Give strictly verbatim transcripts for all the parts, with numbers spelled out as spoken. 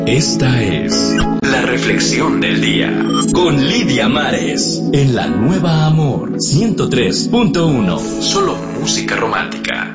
Esta es la reflexión del día con Lidia Mares en la Nueva Amor ciento tres punto uno. Solo música romántica.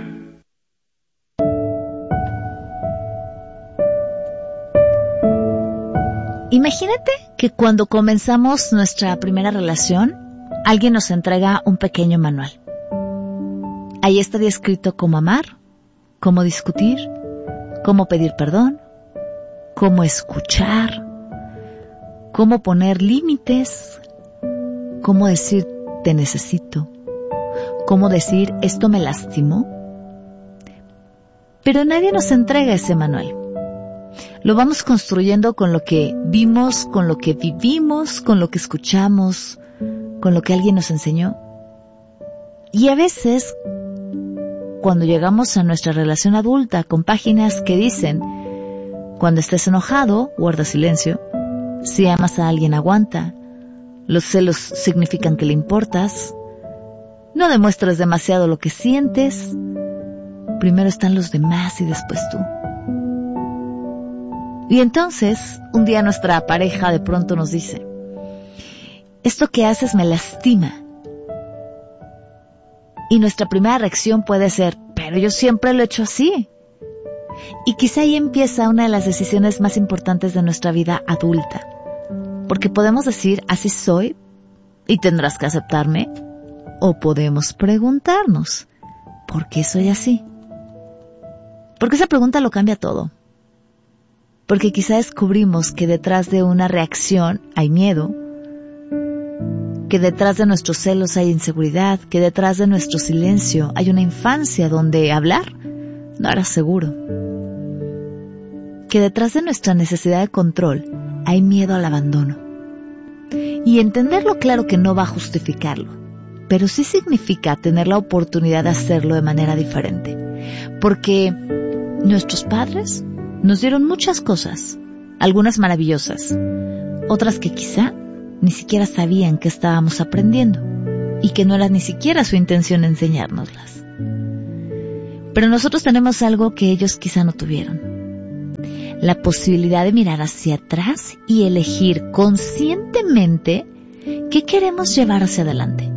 Imagínate que cuando comenzamos nuestra primera relación, alguien nos entrega un pequeño manual. Ahí estaría escrito cómo amar, cómo discutir, cómo pedir perdón, cómo escuchar, cómo poner límites, cómo decir te necesito, cómo decir esto me lastimó. Pero nadie nos entrega ese manual. Lo vamos construyendo con lo que vimos, con lo que vivimos, con lo que escuchamos, con lo que alguien nos enseñó. Y a veces, cuando llegamos a nuestra relación adulta con páginas que dicen: cuando estés enojado, guarda silencio. Si amas a alguien, aguanta. Los celos significan que le importas. No demuestres demasiado lo que sientes. Primero están los demás y después tú. Y entonces, un día nuestra pareja de pronto nos dice: esto que haces me lastima. Y nuestra primera reacción puede ser: pero yo siempre lo he hecho así. Y quizá ahí empieza una de las decisiones más importantes de nuestra vida adulta. Porque podemos decir, así soy, y tendrás que aceptarme. O podemos preguntarnos, ¿por qué soy así? Porque esa pregunta lo cambia todo. Porque quizá descubrimos que detrás de una reacción hay miedo, que detrás de nuestros celos hay inseguridad, que detrás de nuestro silencio hay una infancia donde hablar no era seguro, que detrás de nuestra necesidad de control hay miedo al abandono. Y entenderlo, claro que no va a justificarlo, pero sí significa tener la oportunidad de hacerlo de manera diferente. Porque nuestros padres nos dieron muchas cosas, algunas maravillosas, otras que quizá ni siquiera sabían que estábamos aprendiendo y que no era ni siquiera su intención enseñárnoslas. Pero nosotros tenemos algo que ellos quizá no tuvieron: la posibilidad de mirar hacia atrás y elegir conscientemente qué queremos llevar hacia adelante.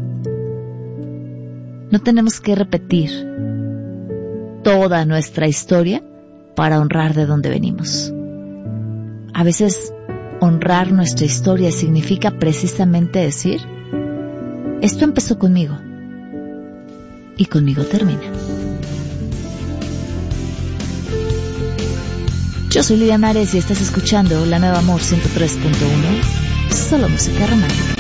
No tenemos que repetir toda nuestra historia para honrar de dónde venimos. A veces honrar nuestra historia significa precisamente decir: esto empezó conmigo y conmigo termina. Yo soy Lidia Mares y estás escuchando La Nueva Amor ciento tres punto uno, solo música romántica.